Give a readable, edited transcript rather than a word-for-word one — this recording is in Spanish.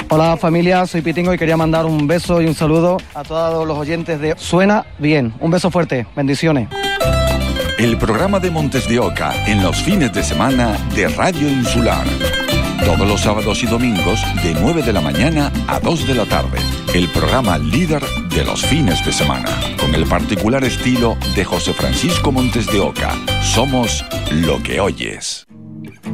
Hola familia, soy Pitingo y quería mandar un beso y un saludo a todos los oyentes de Suena Bien. Un beso fuerte, bendiciones. El programa de Montes de Oca en los fines de semana de Radio Insular. Todos los sábados y domingos de 9 de la mañana a 2 de la tarde. El programa líder de los fines de semana. Con el particular estilo de José Francisco Montes de Oca. Somos lo que oyes.